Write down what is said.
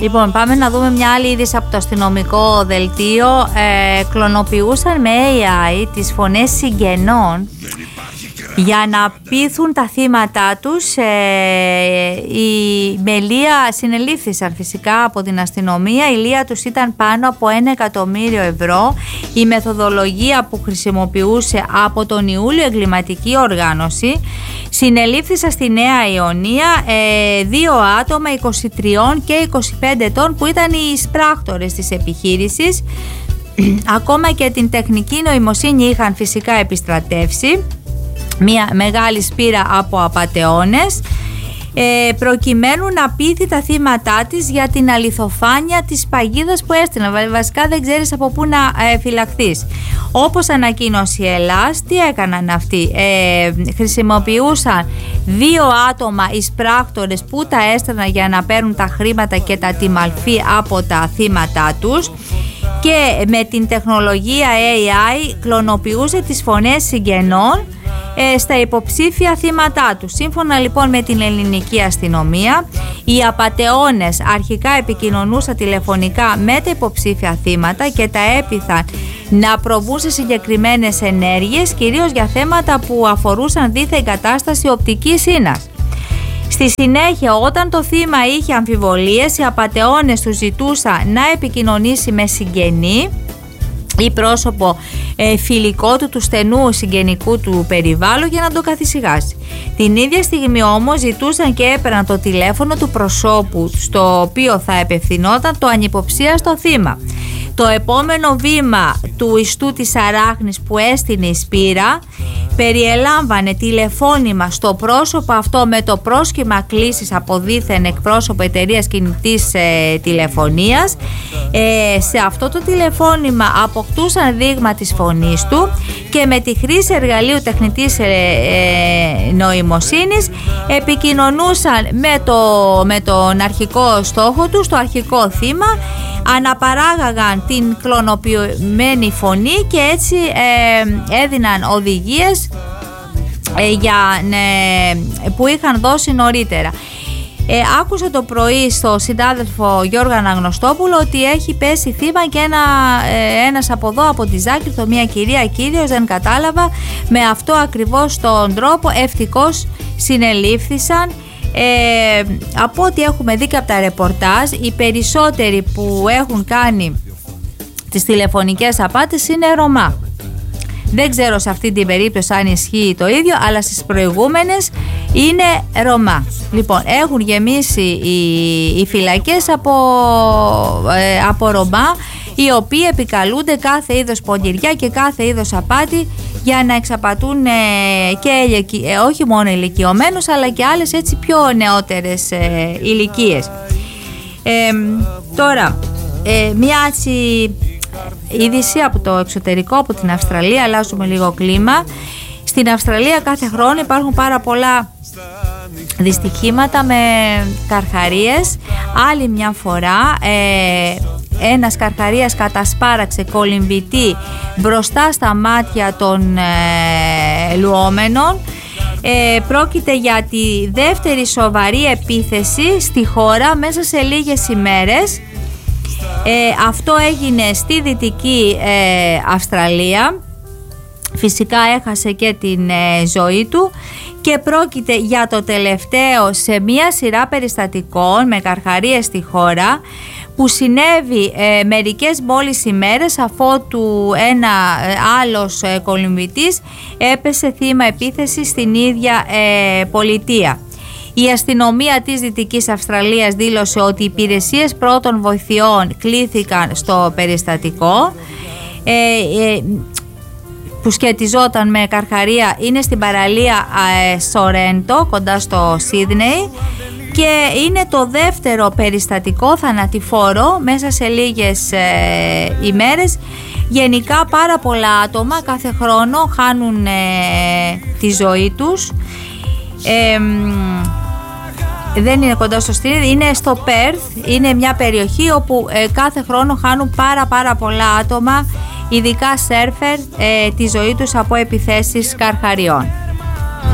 Λοιπόν, πάμε να δούμε μια άλλη είδηση από το αστυνομικό δελτίο. Κλωνοποιούσαν με AI τις φωνές συγγενών για να πείθουν τα θύματα τους. Η Μελία συνελήφθησαν φυσικά από την αστυνομία. Η λία τους ήταν πάνω από 1 εκατομμύριο ευρώ. Η μεθοδολογία που χρησιμοποιούσε από τον Ιούλιο εγκληματική οργάνωση. Συνελήφθησαν στη Νέα Ιωνία 2 άτομα 23 και 25 ετών που ήταν οι εισπράκτορες της επιχείρησης. Ακόμα και την τεχνική νοημοσύνη είχαν φυσικά επιστρατεύσει. Μια μεγάλη σπήρα από απατεώνες, προκειμένου να πείθει τα θύματά της για την αληθοφάνεια της παγίδας που έστειλαν. Βασικά δεν ξέρεις από πού να φυλαχθείς. Όπως ανακοίνωσε η Ελλάς, τι έκαναν αυτοί? Χρησιμοποιούσαν 2 άτομα εισπράκτορες που τα έστελναν για να παίρνουν τα χρήματα και τα τιμαλφή από τα θύματά τους, και με την τεχνολογία AI κλωνοποιούσε τις φωνές συγγενών στα υποψήφια θύματά του. Σύμφωνα λοιπόν με την ελληνική αστυνομία, οι απατεώνες αρχικά επικοινωνούσαν τηλεφωνικά με τα υποψήφια θύματα και τα έπειθαν να προβούν σε συγκεκριμένες ενέργειες, κυρίως για θέματα που αφορούσαν δίθεν κατάσταση οπτικής ίνας. Στη συνέχεια, όταν το θύμα είχε αμφιβολίες, οι απατεώνες του ζητούσαν να επικοινωνήσει με συγγενή ή πρόσωπο φιλικό του στενού συγγενικού του περιβάλλον για να το καθησυχάσει. Την ίδια στιγμή όμως ζητούσαν και έπαιρναν το τηλέφωνο του προσώπου στο οποίο θα επευθυνόταν το ανυποψίαστο θύμα. Το επόμενο βήμα του ιστού της αράχνης που έστεινε η Σπύρα περιελάμβανε τηλεφώνημα στο πρόσωπο αυτό με το πρόσχημα κλήσης από δίθεν εκπρόσωπο εταιρείας κινητής τηλεφωνίας. Σε αυτό το τηλεφώνημα αποκτούσαν δείγμα της φωνής του και με τη χρήση εργαλείου τεχνητής νοημοσύνης επικοινωνούσαν με τον αρχικό στόχο του, το αρχικό θύμα, αναπαράγαγαν την κλωνοποιημένη φωνή και έτσι έδιναν οδηγίες που είχαν δώσει νωρίτερα. Άκουσα το πρωί στο συνάδελφο Γιώργο Αναγνωστόπουλο ότι έχει πέσει θύμα και ένας από εδώ από τη Ζάκυνθο, μια κύριος, δεν κατάλαβα, με αυτό ακριβώς τον τρόπο. Ευτυχώς συνελήφθησαν. Από ό,τι έχουμε δει και από τα ρεπορτάζ, οι περισσότεροι που έχουν κάνει τις τηλεφωνικές απάτες είναι Ρωμά. Δεν ξέρω σε αυτή την περίπτωση αν ισχύει το ίδιο, αλλά στις προηγούμενες είναι Ρωμά. Λοιπόν, έχουν γεμίσει οι φυλακές από Ρωμά, οι οποίοι επικαλούνται κάθε είδος πονηριά και κάθε είδος απάτη για να εξαπατούν και όχι μόνο ηλικιωμένους, αλλά και άλλες έτσι πιο νεότερες ηλικίες. Τώρα, μια έτσι είδηση από το εξωτερικό, από την Αυστραλία. Αλλάζουμε λίγο κλίμα. Στην Αυστραλία κάθε χρόνο υπάρχουν πάρα πολλά δυστυχήματα με καρχαρίες. Άλλη μια φορά ένας καρχαρίας κατασπάραξε κολυμβητή μπροστά στα μάτια των λουόμενων. Πρόκειται για τη δεύτερη σοβαρή επίθεση στη χώρα μέσα σε λίγες ημέρες. Αυτό έγινε στη Δυτική Αυστραλία. Φυσικά έχασε και την ζωή του και πρόκειται για το τελευταίο σε μια σειρά περιστατικών με καρχαρίες στη χώρα που συνέβη μερικές μόλις ημέρες αφότου ένα άλλος κολυμβητής έπεσε θύμα επίθεσης στην ίδια πολιτεία. Η αστυνομία της Δυτικής Αυστραλίας δήλωσε ότι οι υπηρεσίες πρώτων βοηθειών κλήθηκαν στο περιστατικό που σχετιζόταν με καρχαρία. Είναι στην παραλία Σορέντο κοντά στο Σίδνεϊ και είναι το δεύτερο περιστατικό θανατηφόρο μέσα σε λίγες ημέρες. Γενικά πάρα πολλά άτομα κάθε χρόνο χάνουν τη ζωή τους. Δεν είναι κοντά στο Σίδνεϊ, είναι στο Πέρθ. Είναι μια περιοχή όπου κάθε χρόνο χάνουν πάρα πολλά άτομα, ειδικά σέρφερ, τη ζωή τους από επιθέσεις καρχαριών.